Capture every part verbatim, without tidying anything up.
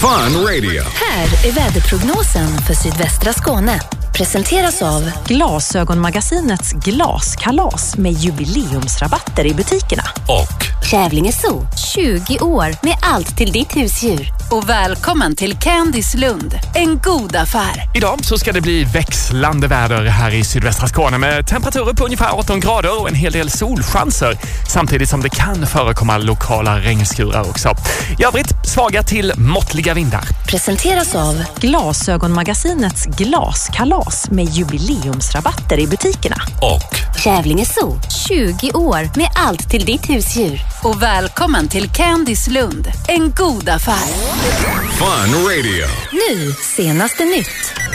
Fun Radio. Här är väderprognosen för sydvästra Skåne. Presenteras av Glasögonmagasinets glaskalas med jubileumsrabatter i butikerna. Och Kävlinge Zoo, tjugo år med allt till ditt husdjur. Och välkommen till Candys Lund, en god affär. Idag så ska det bli växlande väder här i sydvästra Skåne med temperaturer på ungefär arton grader och en hel del solchanser. Samtidigt som det kan förekomma lokala regnskurar också. I övrigt svaga till måttliga vindar. Presenteras av Glasögonmagasinets glaskalas med jubileumsrabatter i butikerna. Och Kävlinge Zoo, tjugo år med allt till ditt husdjur. Och välkommen till Candys Lund, en god affär. Fun Radio. Nu, senaste nytt.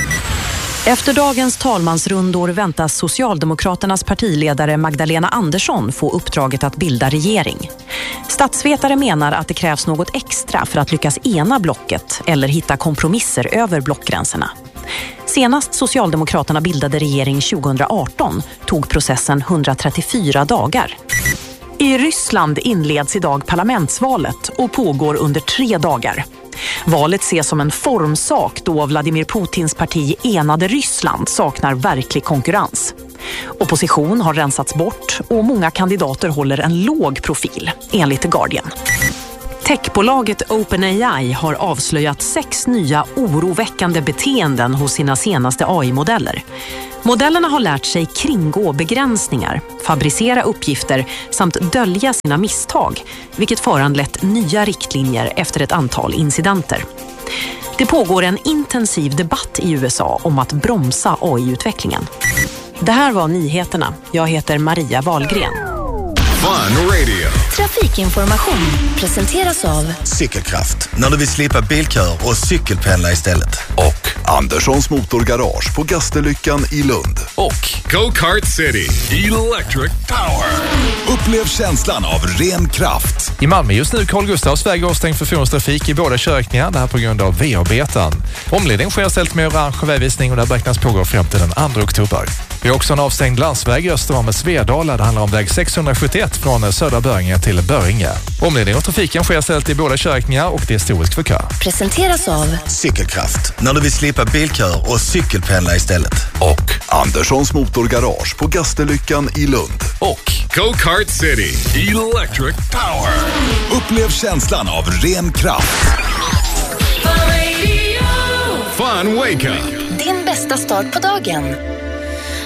Efter dagens talmansrundor väntas Socialdemokraternas partiledare Magdalena Andersson få uppdraget att bilda regering. Statsvetare menar att det krävs något extra för att lyckas ena blocket eller hitta kompromisser över blockgränserna. Senast Socialdemokraterna bildade regering tjugoarton tog processen hundratrettiofyra dagar. I Ryssland inleds idag parlamentsvalet och pågår under tre dagar. Valet ses som en formsak då Vladimir Putins parti Enade Ryssland saknar verklig konkurrens. Opposition har rensats bort och många kandidater håller en låg profil, enligt The Guardian. Techbolaget OpenAI har avslöjat sex nya oroväckande beteenden hos sina senaste A I-modeller. Modellerna har lärt sig kringgå begränsningar, fabricera uppgifter samt dölja sina misstag, vilket föranlett nya riktlinjer efter ett antal incidenter. Det pågår en intensiv debatt i U S A om att bromsa A I-utvecklingen. Det här var nyheterna. Jag heter Maria Wahlgren. Fun Radio. Trafikinformation presenteras av Cykelkraft, när du vill slippa bilkör och cykelpendla istället. Och Anderssons motorgarage på Gasterlyckan i Lund. Och Go-Kart City Electric Power. Upplev känslan av ren kraft. I Malmö just nu Carl Gustavs väg avstängd för fordonstrafik i båda körriktningar. Det här på grund av V-arbeten. Omledning sker ställt med orange vägvisning och där beräknas pågå fram till den andra oktober. Vi har också en avstängd landsväg öster om Svedala. Det handlar om väg sexhundrasjuttioett från södra Böringe till Böringe. Omledning och trafiken sker ställt i båda körriktningar och det är historisk för kö. Presenteras av Cykelkraft, när du vill slippa bilkör och cykelpendla istället. Och Anderssons motorgarage på Gasterlyckan i Lund. Och Go-Kart City Electric Power. Upplev känslan av ren kraft. Fun Wake Up. din bästa start på dagen.